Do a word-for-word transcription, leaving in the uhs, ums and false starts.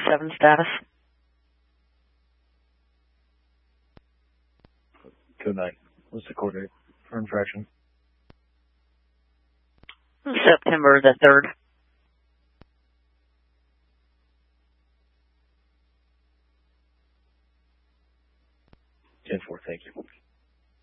seven status. Code nine. What's the coordinate for infraction? September the third. ten four, thank you.